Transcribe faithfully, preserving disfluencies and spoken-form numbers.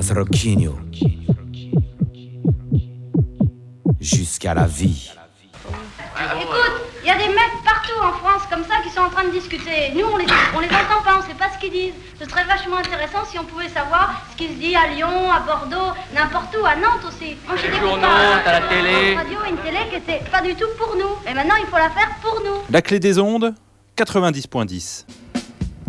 Asrocchino. Jusqu'à la vie. Écoute, il y a des mecs partout en France comme ça qui sont en train de discuter. Nous, on les, on les entend pas, on sait pas ce qu'ils disent. Ce serait vachement intéressant si on pouvait savoir ce qui se dit à Lyon, à Bordeaux, n'importe où, à Nantes aussi. Moi, j'ai des journaux, copains à la télé. une radio, une télé qui était pas du tout pour nous. Et maintenant, il faut la faire pour nous. La clé des ondes, quatre-vingt-dix point dix.